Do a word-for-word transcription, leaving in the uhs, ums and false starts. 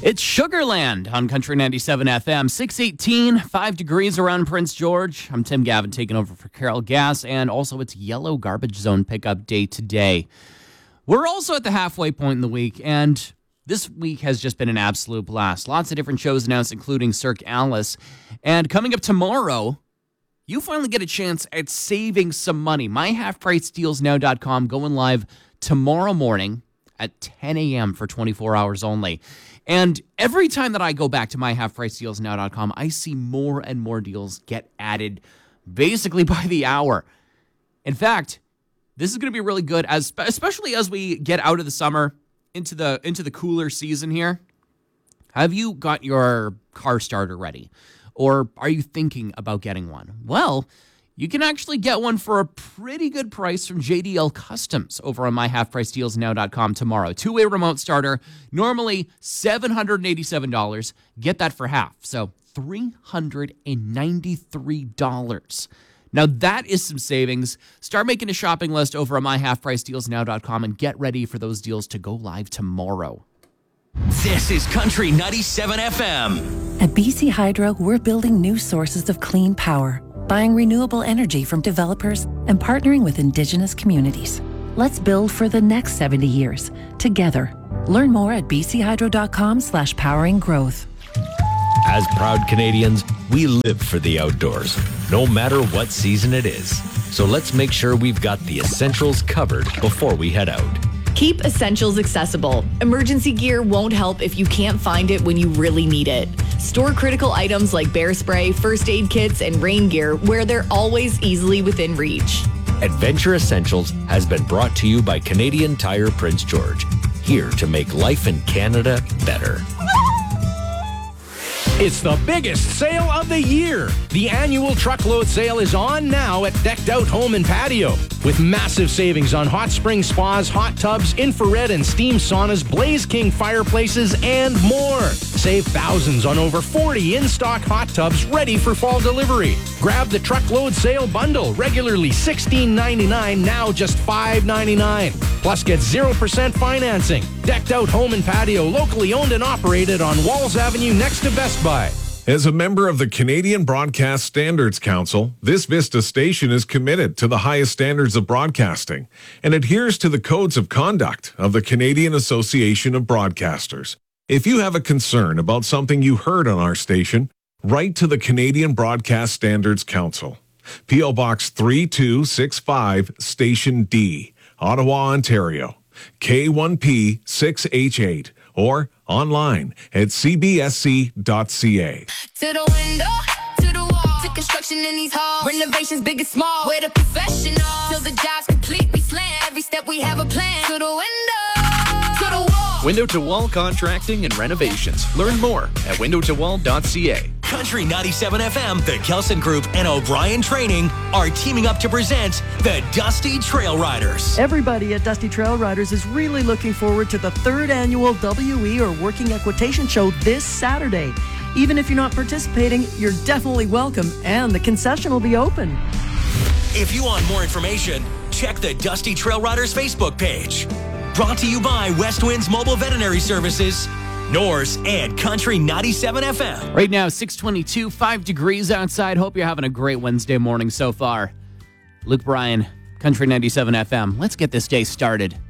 It's Sugarland on Country ninety-seven F M. six eighteen, five degrees around Prince George. I'm Tim Gavin taking over for Carol Gass, and also it's Yellow Garbage Zone pickup day today. We're also at the halfway point in the week, and this week has just been an absolute blast. Lots of different shows announced, including Cirque Alice. And coming up tomorrow, you finally get a chance at saving some money. my half price deals now dot com going live tomorrow morning at ten a.m. for twenty-four hours only. And every time that I go back to my half price deals now dot com, I see more and more deals get added basically by the hour. In fact, this is going to be really good, as especially as we get out of the summer into the into the cooler season here. Have you got your car starter ready? Or are you thinking about getting one? Well, you can actually get one for a pretty good price from J D L Customs over on my half price deals now dot com tomorrow. Two-way remote starter, normally seven hundred eighty-seven dollars. Get that for half, so three hundred ninety-three dollars. Now, that is some savings. Start making a shopping list over on my half price deals now dot com and get ready for those deals to go live tomorrow. This is Country ninety-seven F M. At B C Hydro, we're building new sources of clean power, buying renewable energy from developers, and partnering with Indigenous communities. Let's build for the next seventy years, together. Learn more at bchydro.com slash powering growth. As proud Canadians, we live for the outdoors, no matter what season it is. So let's make sure we've got the essentials covered before we head out. Keep essentials accessible. Emergency gear won't help if you can't find it when you really need it. Store critical items like bear spray, first aid kits, and rain gear where they're always easily within reach. Adventure Essentials has been brought to you by Canadian Tire Prince George, here to make life in Canada better. It's the biggest sale of the year. The annual truckload sale is on now at Decked Out Home and Patio. With massive savings on hot spring spas, hot tubs, infrared and steam saunas, Blaze King fireplaces, and more. Save thousands on over forty in-stock hot tubs ready for fall delivery. Grab the truckload sale bundle, regularly sixteen ninety-nine, now just five ninety-nine. Plus get zero percent financing. Decked Out Home and Patio, locally owned and operated on Walls Avenue next to Best Buy. As a member of the Canadian Broadcast Standards Council, this Vista station is committed to the highest standards of broadcasting and adheres to the codes of conduct of the Canadian Association of Broadcasters. If you have a concern about something you heard on our station, write to the Canadian Broadcast Standards Council. P O Box three two six five, Station D, Ottawa, Ontario, K one P six H eight, or online at c b s c dot c a. To the window, to the wall, to construction in these halls, renovations big and small, we're the professionals, till the job's complete, we slam, every step we have a plan, to the window, to the wall. Window to Wall Contracting and Renovations. Learn more at window to wall dot c a. Country ninety-seven F M, the Kelson Group, and O'Brien Training are teaming up to present the Dusty Trail Riders. Everybody at Dusty Trail Riders is really looking forward to the third annual W E or Working Equitation Show this Saturday. Even if you're not participating, you're definitely welcome, and the concession will be open. If you want more information, check the Dusty Trail Riders Facebook page. Brought to you by West Winds Mobile Veterinary Services, Norse, and Country ninety-seven F M. Right now, six twenty-two, five degrees outside. Hope you're having a great Wednesday morning so far. Luke Bryan, Country ninety-seven F M. Let's get this day started.